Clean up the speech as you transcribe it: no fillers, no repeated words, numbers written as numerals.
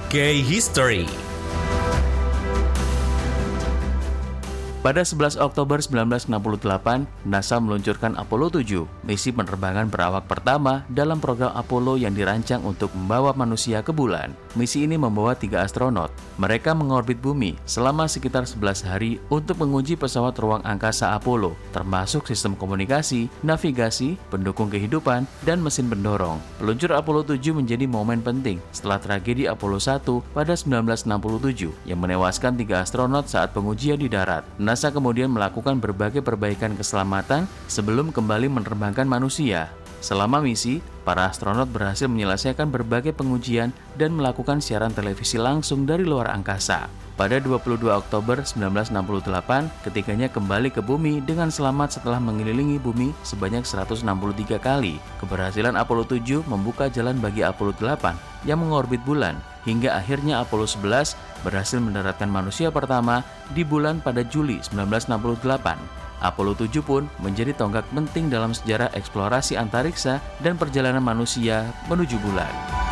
Gay History. Pada 11 Oktober 1968, NASA meluncurkan Apollo 7, misi penerbangan berawak pertama dalam program Apollo yang dirancang untuk membawa manusia ke bulan. Misi ini membawa 3 astronot. Mereka mengorbit bumi selama sekitar 11 hari untuk menguji pesawat ruang angkasa Apollo, termasuk sistem komunikasi, navigasi, pendukung kehidupan, dan mesin pendorong. Peluncur Apollo 7 menjadi momen penting setelah tragedi Apollo 1 pada 1967 yang menewaskan 3 astronot saat pengujian di darat. NASA kemudian melakukan berbagai perbaikan keselamatan sebelum kembali menerbangkan manusia. Selama misi, para astronot berhasil menyelesaikan berbagai pengujian dan melakukan siaran televisi langsung dari luar angkasa. Pada 22 Oktober 1968, ketiganya kembali ke bumi dengan selamat setelah mengelilingi bumi sebanyak 163 kali. Keberhasilan Apollo 7 membuka jalan bagi Apollo 8 yang mengorbit bulan, hingga akhirnya Apollo 11 berhasil mendaratkan manusia pertama di bulan pada Juli 1968. Apollo 7 pun menjadi tonggak penting dalam sejarah eksplorasi antariksa dan perjalanan manusia menuju bulan.